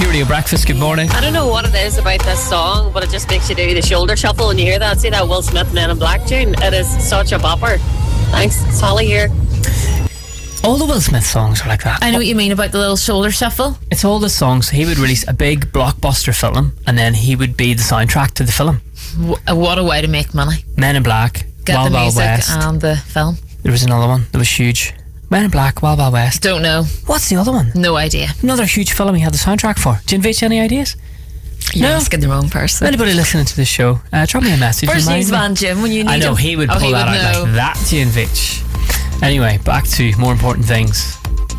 Pure Breakfast, good morning. I don't know what it is about this song, but it just makes you do the shoulder shuffle when you hear that. See that Will Smith Men in Black tune? It is such a bopper. Thanks, Sally here. All the Will Smith songs are like that. I know what you mean about the little shoulder shuffle. It's all the songs. He would release a big blockbuster film, and then he would be the soundtrack to the film. What a way to make money. Men in Black, Get Wild the Wild music West. and the film. There was another one that was huge. Men in Black, Wild Wild West. Don't know. What's the other one? No idea. Another huge film he had the soundtrack for. Do you invite any ideas? You're No. asking the wrong person. Anybody listening to this show, drop me a message. First remind news me. man, Jim, when you need I know him. he would Oh, pull he that would out know. like that, Gianvich. Anyway, back to more important things.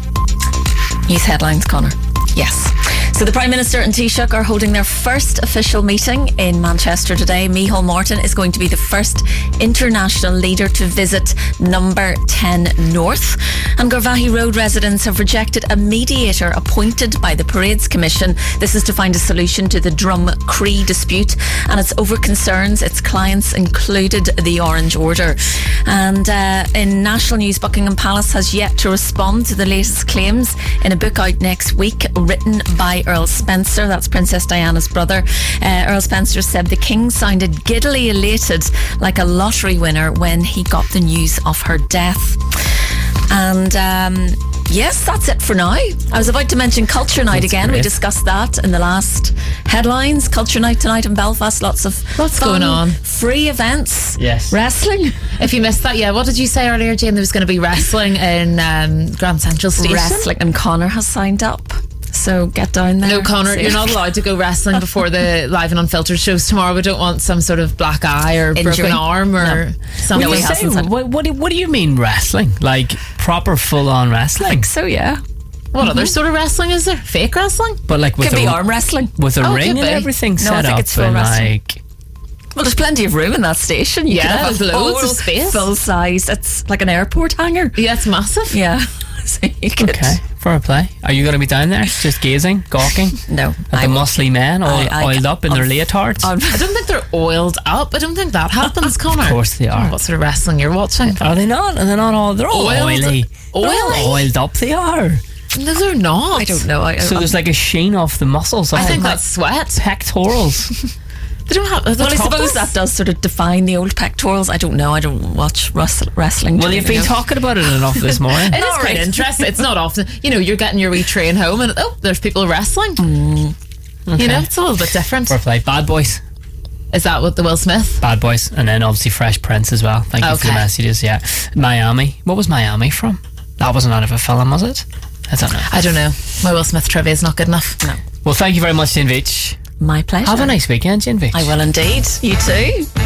News headlines, Connor. Yes. So the Prime Minister and Taoiseach are holding their first official meeting in Manchester today. Micheál Martin is going to be the first international leader to visit number 10 North. And Garvaghey Road residents have rejected a mediator appointed by the Parades Commission. This is to find a solution to the Drum Cree dispute, and it's over concerns its clients included the Orange Order. And in national news, Buckingham Palace has yet to respond to the latest claims in a book out next week written by Earl Spencer. That's Princess Diana's brother. Earl Spencer said the king sounded giddily elated like a lottery winner when he got the news of her death. And yes, that's it for now. I was about to mention Culture Night again. great. We discussed that in the last headlines. Culture Night tonight in Belfast. Lots of What's fun, going on? free events. Yes. Wrestling. If you missed that, what did you say earlier, Jane? There was going to be wrestling in Grand Central Station. Wrestling. And Connor has signed up. So get down there. No, Connor, See you're if- not allowed to go wrestling before the Live and Unfiltered shows tomorrow. We don't want some sort of black eye or Injury. broken arm or No. something. No, he Say, hasn't said- what do you mean wrestling? Like proper full-on wrestling? So yeah. What other sort of wrestling is there? Fake wrestling? But like with Could be a, arm wrestling. with a Oh, ring could and be. everything No, I set think up it's full and wrestling. like... Well, there's plenty of room in that station. You Yeah, could have there's a loads of whole space. full size. It's like an airport hangar. Yeah, it's massive. Yeah. So you could. Okay, fair play. Are you going to be down there just gazing, gawking No. at the muscly men all I- oiled up in their leotards? I don't think they're oiled up. I don't think that happens, Connor. Of course they are. What sort of wrestling you're watching? Are they not? Are they not all? They're all Oiled? oily. They're all Oily? oiled up. They are. No, they're not. I don't know. So there's like a sheen off the muscles. I think like that's sweat. pectorals. They don't have. Well, I suppose that does sort of define the old pectorals. I don't know. I don't watch wrestling. Well, you've been talking about it enough this morning. It is quite interesting. It's not often, you're getting your wee train home and there's people wrestling. It's a little bit different. Fair play. Bad Boys. Is that what the Will Smith? Bad Boys. And then obviously Fresh Prince as well. Thank you for the Okay. messages. Yeah. Miami. What was Miami from? That wasn't out of a film, was it? I don't know. I don't know. My Will Smith trivia is not good enough. No. Well, thank you very much, Gianvich. My pleasure. Have a nice weekend, Gianvich. I will indeed. You too.